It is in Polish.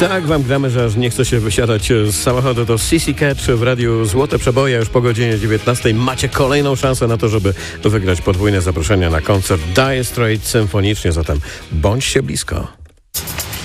Tak wam gramy, że aż nie chce się wysiadać z samochodu. To CC Catch w radiu Złote Przeboje. Już po godzinie 19 macie kolejną szansę na to, żeby wygrać podwójne zaproszenia na koncert Dire Straits symfonicznie. Zatem bądźcie blisko.